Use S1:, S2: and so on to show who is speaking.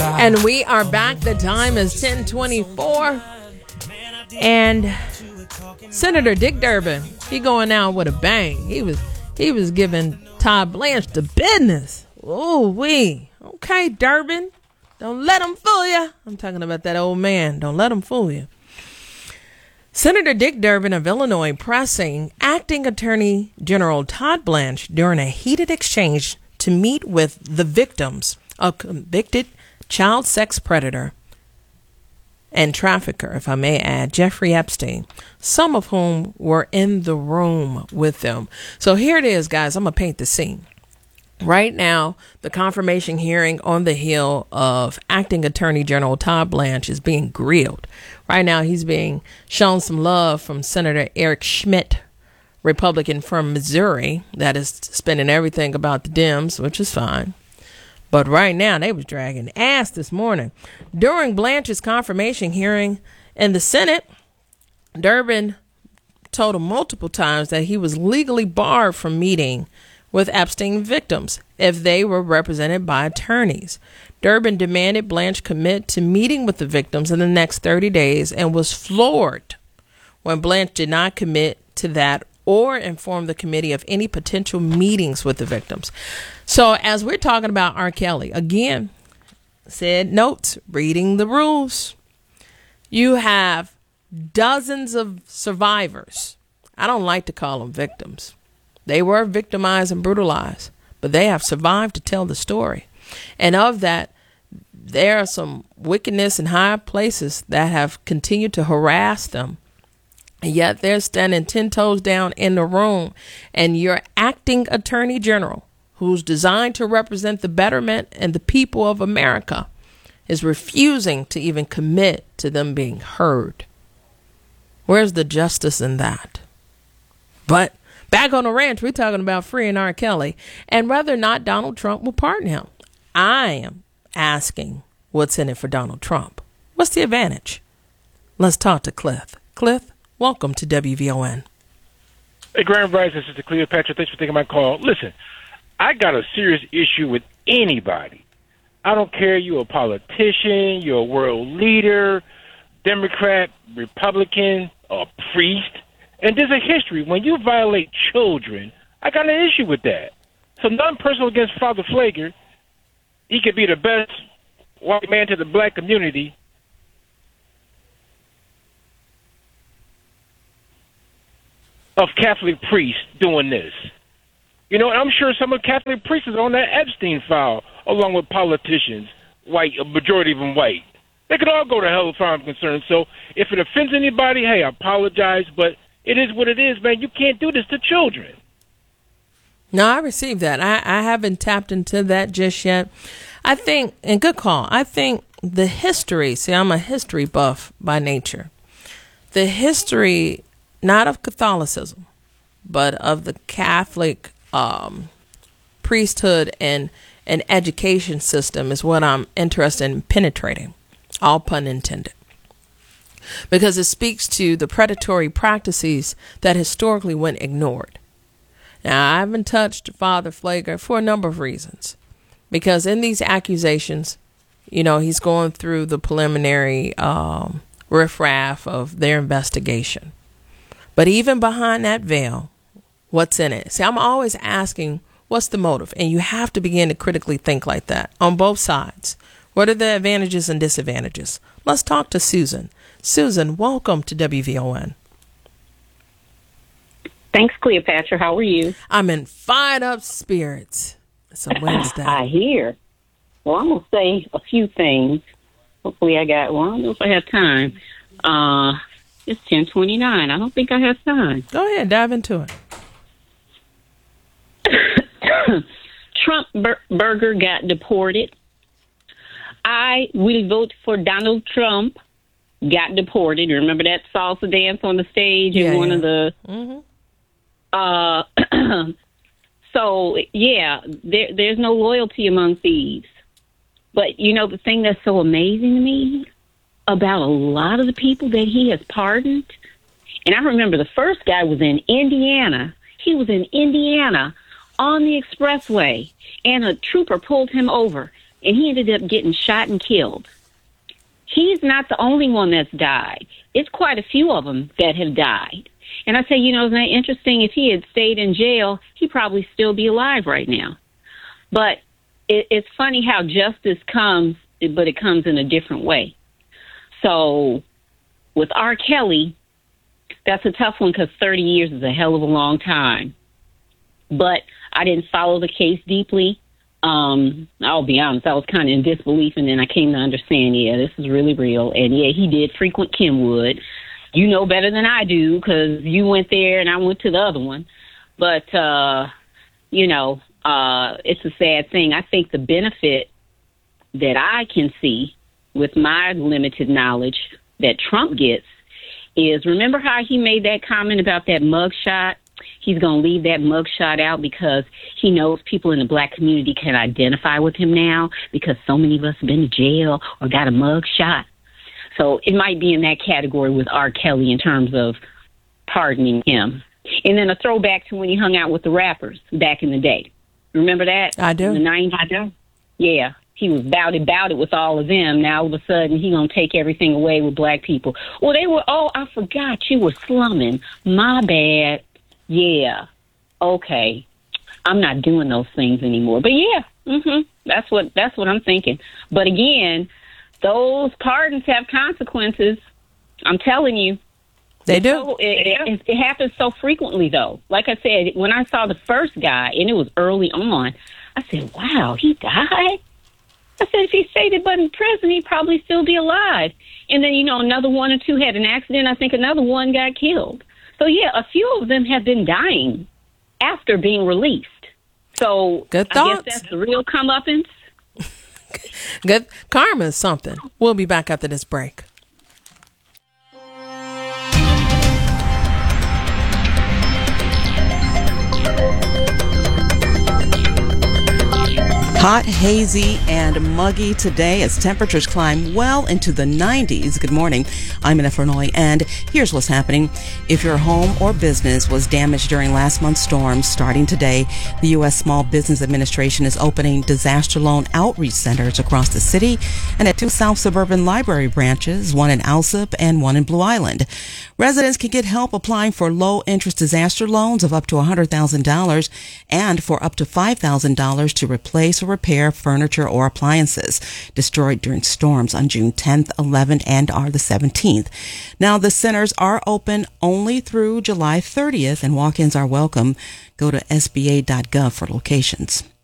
S1: And we are back. The time is 10:24. And Senator Dick Durbin, he going out with a bang. He was giving Todd Blanche the business. Oh, okay, Durbin. Don't let him fool you. I'm talking about that old man. Don't let him fool you. Senator Dick Durbin of Illinois pressing Acting Attorney General Todd Blanche during a heated exchange to meet with the victims of convicted child sex predator and trafficker, if I may add, Jeffrey Epstein, some of whom were in the room with them. So here it is, guys. I'm going to paint the scene. Right now, the confirmation hearing on the Hill of Acting Attorney General Todd Blanche is being grilled. Right now, he's being shown some love from Senator Eric Schmidt, Republican from Missouri, that is spinning everything about the Dems, which is fine. But right now, they was dragging ass this morning. During Blanche's confirmation hearing in the Senate, Durbin told him multiple times that he was legally barred from meeting with Epstein victims if they were represented by attorneys. Durbin demanded Blanche commit to meeting with the victims in the next 30 days and was floored when Blanche did not commit to that or inform the committee of any potential meetings with the victims. So as we're talking about R. Kelly, again, said notes, reading the rules. You have dozens of survivors. I don't like to call them victims. They were victimized and brutalized, but they have survived to tell the story. And of that, there are some wickedness in high places that have continued to harass them. And yet they're standing 10 toes down in the room. And your acting attorney general, who's designed to represent the betterment and the people of America, is refusing to even commit to them being heard. Where's the justice in that? But back on the ranch, we're talking about freeing R. Kelly and whether or not Donald Trump will pardon him. I am asking what's in it for Donald Trump. What's the advantage? Let's talk to Cliff. Cliff, welcome to WVON.
S2: Hey, Grand Rise, this is the Cleopatra. Thanks for taking my call. Listen, I got a serious issue with anybody. I don't care you're a politician, you're a world leader, Democrat, Republican, a priest. And there's a history. When you violate children, I got an issue with that. So nothing personal against Father Flager. He could be the best white man to the black community. Of Catholic priests doing this. You know, I'm sure some of the Catholic priests are on that Epstein file, along with politicians, white, a majority of them white. They could all go to hell as far as I'm concerned. So if it offends anybody, hey, I apologize, but it is what it is, man. You can't do this to children.
S1: No, I received that. I haven't tapped into that just yet. I think, and good call, I think the history, see, I'm a history buff by nature. The history, not of Catholicism, but of the Catholic priesthood and education system is what I'm interested in penetrating, all pun intended. Because it speaks to the predatory practices that historically went ignored. Now, I haven't touched Father Flager for a number of reasons. Because in these accusations, you know, he's going through the preliminary riffraff of their investigation. But even behind that veil, what's in it? See, I'm always asking, what's the motive? And you have to begin to critically think like that on both sides. What are the advantages and disadvantages? Let's talk to Susan. Susan, welcome to WVON.
S3: Thanks, Cleopatra. How are you?
S1: I'm in fired up spirits. It's a Wednesday.
S3: I hear. Well, I'm going to say a few things. Hopefully I got, well, I don't know if I have time. It's 10:29. I don't think I have time.
S1: Go ahead, dive into
S3: it. Trump burger got deported. I will vote for Donald Trump. Got deported. Remember that salsa dance on the stage in one of the... Mm-hmm. So, yeah, there's no loyalty among thieves. But, you know, the thing that's so amazing to me about a lot of the people that he has pardoned, and I remember the first guy was in Indiana. He was in Indiana on the expressway, and a trooper pulled him over. and he ended up getting shot and killed. He's not the only one that's died. It's quite a few of them that have died. And I say, isn't that interesting? If he had stayed in jail, he'd probably still be alive right now. But it's funny how justice comes, but it comes in a different way. So with R. Kelly, that's a tough one because 30 years is a hell of a long time. But I didn't follow the case deeply. I'll be honest, I was kind of in disbelief, and then I came to understand, this is really real. And, he did frequent Kenwood. You know better than I do because you went there and I went to the other one. But, it's a sad thing. I think the benefit that I can see with my limited knowledge that Trump gets is, remember how he made that comment about that mugshot? He's going to leave that mugshot out because he knows people in the black community can identify with him now because so many of us have been to jail or got a mugshot. So it might be in that category with R. Kelly in terms of pardoning him. And then a throwback to when he hung out with the rappers back in the day. Remember that?
S1: I do.
S3: In the 90s? I do. Yeah. He was bout it with all of them. Now, all of a sudden, he going to take everything away with black people. Well, I forgot you were slumming. My bad. Yeah. Okay. I'm not doing those things anymore. But that's what I'm thinking. But again, those pardons have consequences. I'm telling you.
S1: They do.
S3: So it happens so frequently, though. Like I said, when I saw the first guy, and it was early on, I said, wow, he died? I said, if he stayed but in prison, he'd probably still be alive. And then, another one or two had an accident. I think another one got killed. So, a few of them have been dying after being released. So
S1: good
S3: I
S1: thoughts.
S3: guess that's the real comeuppance.
S1: Good karma is something. We'll be back after this break.
S4: Hot, hazy, and muggy today as temperatures climb well into the 90s. Good morning. I'm Anna Fernley, and here's what's happening. If your home or business was damaged during last month's storms, starting today, the U.S. Small Business Administration is opening disaster loan outreach centers across the city and at 2 South Suburban Library branches, one in Alsip and one in Blue Island. Residents can get help applying for low-interest disaster loans of up to $100,000 and for up to $5,000 to replace or repair furniture or appliances destroyed during storms on June 10th, 11th, and are the 17th. Now, the centers are open only through July 30th, and walk-ins are welcome. Go to sba.gov for locations.